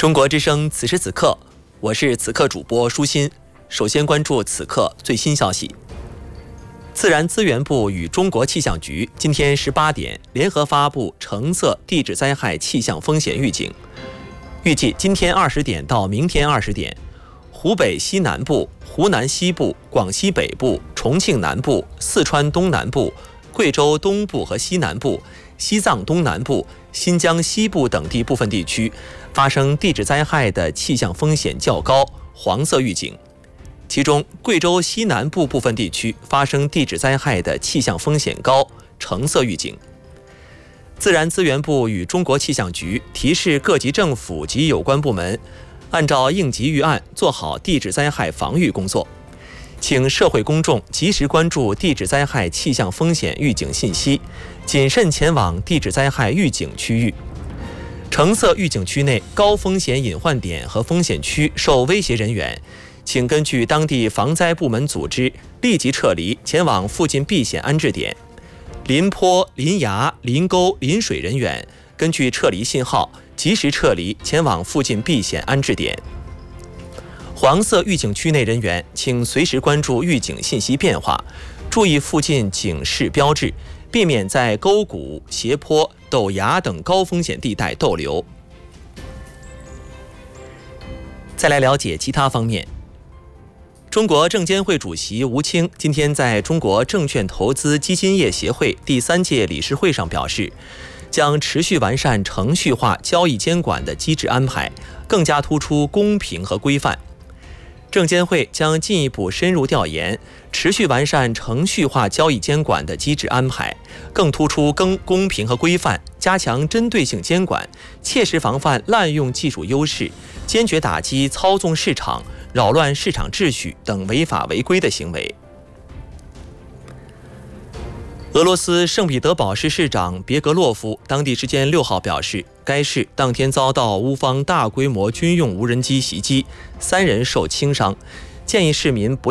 中国之声此时此刻，我是此刻主播舒心。首先关注此刻最新消息。自然资源部与中国气象局今天18点联合发布橙色地质灾害气象风险预警，预计今天20点到明天20点，湖北西南部、湖南西部、广西北部、重庆南部、四川东南部、贵州东部和西南部、西藏东南部、新疆西部等地部分地区发生地质灾害的气象风险较高，黄色预警。其中，贵州西南部部分地区发生地质灾害的气象风险高，橙色预警。自然资源部与中国气象局提示各级政府及有关部门，按照应急预案做好地质灾害防御工作，请社会公众及时关注地质灾害气象风险预警信息，谨慎前往地质灾害预警区域。橙色预警区内高风险隐患点和风险区受威胁人员，请根据当地防灾部门组织立即撤离，前往附近避险安置点。临坡、临崖、临沟、临水人员根据撤离信号及时撤离，前往附近避险安置点。黄色预警区内人员请随时关注预警信息变化，注意附近警示标志，避免在沟谷、斜坡、陡崖等高风险地带逗留。再来了解其他方面。中国证监会主席吴清今天在中国证券投资基金业协会第3届理事会上表示，将持续完善程序化交易监管的机制安排，更加突出公平和规范。证监会将进一步深入调研，持续完善程序化交易监管的机制安排，更突出公平和规范，加强针对性监管，切实防范滥用技术优势，坚决打击操纵市场、扰乱市场秩序等违法违规的行为。俄罗斯圣彼得堡市市长别格洛夫当地时间6号表示，该市当天遭到乌方大规模军用无人机袭击，3人受轻伤，建议市民不